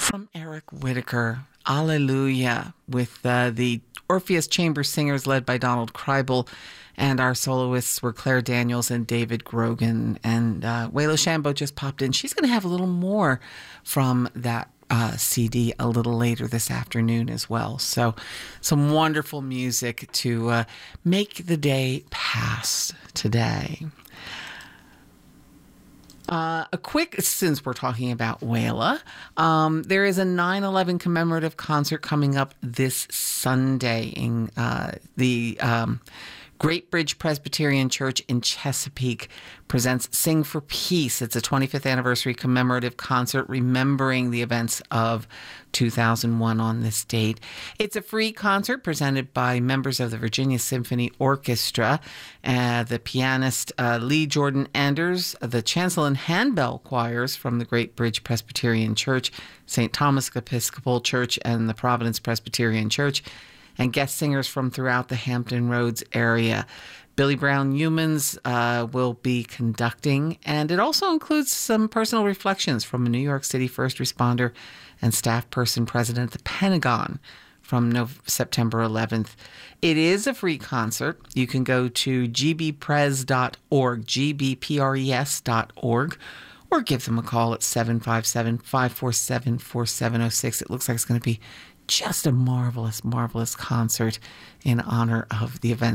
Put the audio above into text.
from Eric Whitacre. Alleluia, with the Orpheus Chamber Singers led by Donald Kreibel, and our soloists were Claire Daniels and David Grogan. And Wayla Shambo just popped in. She's going to have a little more from that CD a little later this afternoon as well. So some wonderful music to make the day pass today. A quick, since we're talking about Wayla, there is a 9/11 commemorative concert coming up this Sunday in the Great Bridge Presbyterian Church in Chesapeake presents Sing for Peace. It's a 25th anniversary commemorative concert remembering the events of 2001 on this date. It's a free concert presented by members of the Virginia Symphony Orchestra, the pianist Lee Jordan Anders, the chancel and handbell choirs from the Great Bridge Presbyterian Church, St. Thomas Episcopal Church, and the Providence Presbyterian Church, and guest singers from throughout the Hampton Roads area. Billy Brown Humans will be conducting, and it also includes some personal reflections from a New York City first responder and staff person president at the Pentagon from September 11th. It is a free concert. You can go to gbpres.org, gbpres.org, or give them a call at 757-547-4706. It looks like it's going to be just a marvelous, marvelous concert in honor of the events